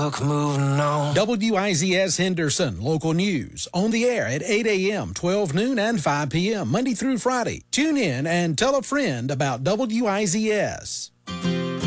book moving on. WIZS Henderson, local news, on the air at 8 a.m., 12 noon, and 5 p.m., Monday through Friday. Tune in and tell a friend about WIZS.